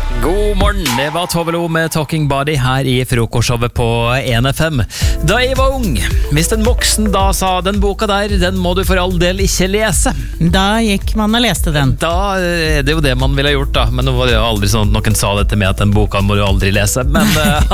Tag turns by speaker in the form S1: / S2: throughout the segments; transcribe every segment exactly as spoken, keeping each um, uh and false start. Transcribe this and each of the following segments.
S1: God morgen, det var Tove Lo med Talking Body her i frokostshowet på en F M. Da jeg var ung, hvis en voksen da sa den boka der, den må du for all del ikke lese.
S2: Da gikk man og leste den.
S1: Da er det jo det man ville gjort da, men nå var det jo aldri sånn at noen sa det til meg at den boka må du aldri lese. Men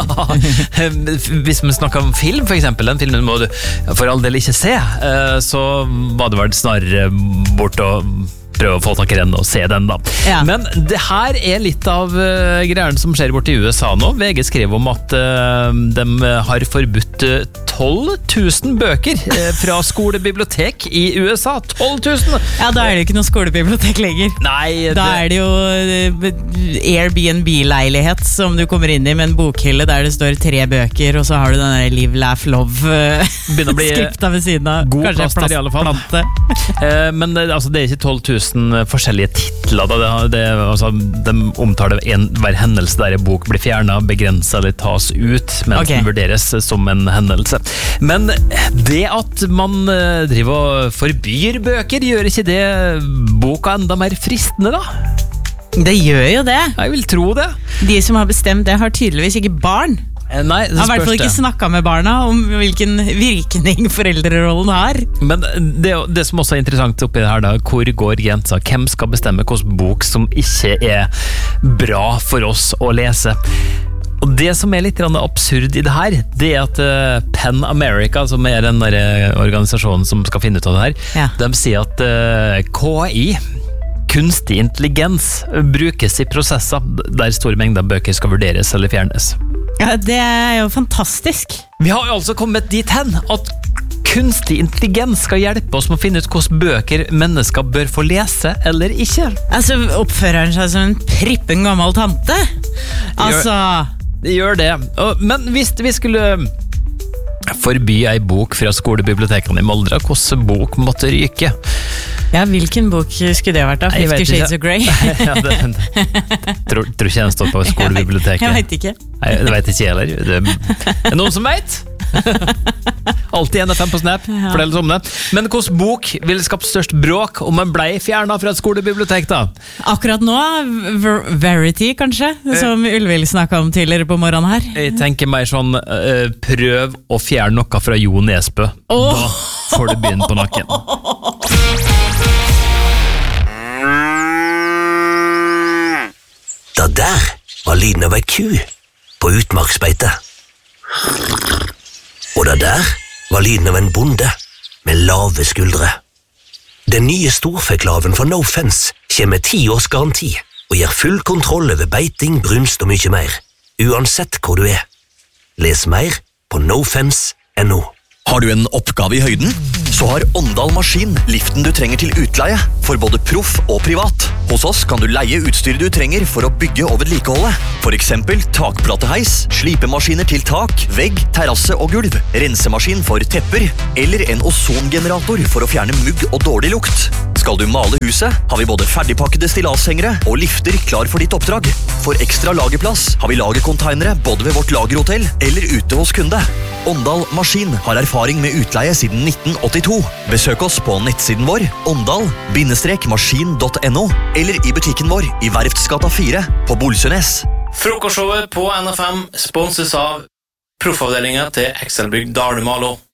S1: uh, hvis man snakker om film for eksempel, den filmen må du for all del ikke se, uh, så var det vel snarere bort og prøve å få tak i den og se den da.
S2: Ja.
S1: Men det her er litt av uh, greiene som skjer bort i U S A nå. V G skrev om at uh, de har forbudt uh, tolv tusen bøker uh, fra skolebibliotek i U S A. tolv tusen!
S2: Ja, da er det ikke noe skolebibliotek lenger.
S1: Nei,
S2: da det... er det jo uh, Airbnb-leilighet som du kommer inn i med en bokhylle der det står tre bøker, og så har du den der Live, Laugh, Love uh, skripta ved siden av.
S1: God
S2: Kanskje
S1: plass der i alle fall. uh, Men uh, altså, det er ikke tolv tusen forskjellige titler da. Det, det, altså, de omtaler en, hver hendelse der en bok blir fjernet, begrenset eller tas ut mens
S2: okay.
S1: den vurderes som en hendelse. Men det at man driver og forbyr bøker, gjør ikke det boka enda mer fristende da?
S2: Det gjør jo det.
S1: Jeg vil tro det.
S2: De som har bestemt det har tydeligvis ikke barn.
S1: Nei,
S2: jeg har i hvert fall ikke snakket med barna om hvilken virkning foreldrerollen har.
S1: Men det, det som også er interessant oppi det her da, hvor går grensa? Hvem skal bestemme hvilken bok som ikke er bra for oss å lese? Og det som er litt absurd i det her, det er at uh, Pen America, som er den der organisasjonen som skal finne ut av det her, ja. De sier at uh, K I, kunstig intelligens, brukes i prosesser der store mengder bøker skal vurderes eller fjernes.
S2: Ja, det er jo fantastisk.
S1: Vi har jo altså kommet dit hen at kunstig intelligens skal hjelpe oss med å finne ut hvilke bøker mennesker bør få lese eller ikke.
S2: Altså, oppfører han seg som en prippen gammel tante? Altså...
S1: Det gjør det. Men hvis vi skulle forby ei bok fra skolebibliotekene i Moldra, hvilken bok måtte ryke?
S2: Ja, hvilken bok skulle det vært da? Fifty Shades of Grey?
S1: Ja, det, det, tror, tror ikke den står på skolebiblioteket.
S2: Jeg vet ikke.
S1: Nei, det vet ikke jeg heller. Det er noen som vet? Alltid en F M på Snap, ja. Fortell oss om det. Men hvilken bok ville skapt størst bråk om man ble fjernet fra et skolebibliotek da?
S2: Akkurat nå, Ver Verity kanskje, som Ulvild snakket om tidligere på morgenen her.
S1: Jeg tenker meg sånn, uh, prøv å fjerne noe fra Jo Nesbø. Oh. Da får du begynne på nakken.
S3: Da der var lyden av et ku på utmarksbeite. Og da der var lyden av en bonde med lave skuldre. Den nye storfeklaven fra No Fence kommer med ti års garanti og gir full kontroll over beiting, brunst og mye mer, uansett hvor du er. Les mer på nofence punktum no.
S4: Har du en oppgave i høyden? Så har Åndal Maskin liften du trenger til utleie, for både proff og privat. Hos oss kan du leie utstyret du trenger for å bygge og vedlikeholde. For eksempel takplateheis, slipemaskiner til tak, vegg, terrasse og gulv, rensemaskin for tepper, eller en ozongenerator for å fjerne mugg og dårlig lukt. Skal du male huset, har vi både ferdigpakkede stillashengere og lifter klar for ditt oppdrag. For ekstra lagerplass har vi lagercontainere både ved vårt lagerhotell eller ute hos kunde. Åndal Maskin har erfaring med utleie siden nitten åttito. Besøk oss på nettsiden vår åndal maskin punktum no eller i butikken vår i Verftsgata fire på Bolsønes.
S5: Frokostshowet på N F M sponses av proffavdelingen til Excelbrygg Dalumalo.